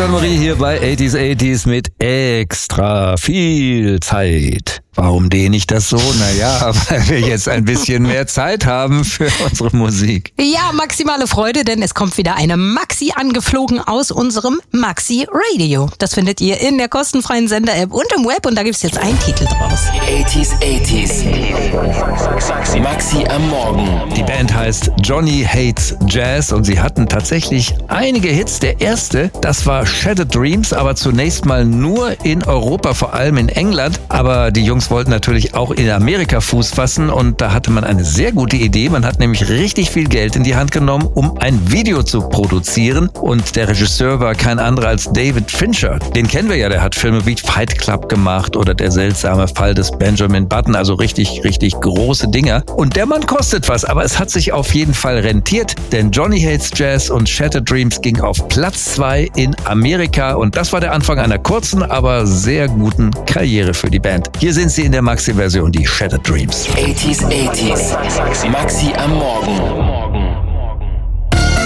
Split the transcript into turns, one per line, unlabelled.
Jean-Marie hier bei 80s mit extra viel Zeit. Warum dehne ich das so? Naja, weil wir jetzt ein bisschen mehr Zeit haben für unsere Musik.
Ja, maximale Freude, denn es kommt wieder eine Maxi angeflogen aus unserem Maxi Radio. Das findet ihr in der kostenfreien Sender-App und im Web und da gibt's jetzt einen Titel draus.
80s. Maxi am Morgen.
Die Band heißt Johnny Hates Jazz und sie hatten tatsächlich einige Hits. Der erste, das war Shattered Dreams, aber zunächst mal nur in Europa, vor allem in England. Aber die Jungs wollten natürlich auch in Amerika Fuß fassen und da hatte man eine sehr gute Idee. Man hat nämlich richtig viel Geld in die Hand genommen, um ein Video zu produzieren und der Regisseur war kein anderer als David Fincher. Den kennen wir ja, der hat Filme wie Fight Club gemacht oder Der seltsame Fall des Benjamin Button, also richtig große Dinger. Und der Mann kostet was, aber es hat sich auf jeden Fall rentiert, denn Johnny Hates Jazz und Shattered Dreams ging auf Platz 2 in Amerika und das war der Anfang einer kurzen, aber sehr guten Karriere für die Band. Hier sind sie in der Maxi-Version, die Shattered Dreams.
80s. Maxi am Morgen.